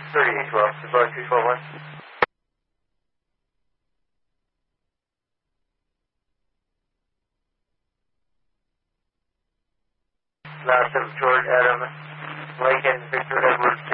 3812, Subaru 241. Last of George Adam, Lincoln, Victor Edward,